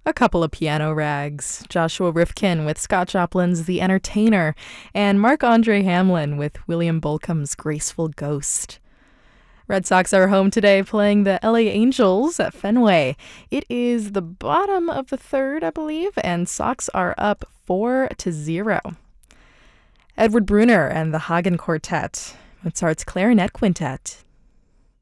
A couple of piano rags, Joshua Rifkin with Scott Joplin's The Entertainer, and Mark-Andre Hamlin with William Bolcom's Graceful Ghost. Red Sox are home today playing the LA Angels at Fenway. It is the bottom of the third, I believe, and Sox are up 4-0. Edward Bruner and the Hagen Quartet, Mozart's Clarinet Quintet,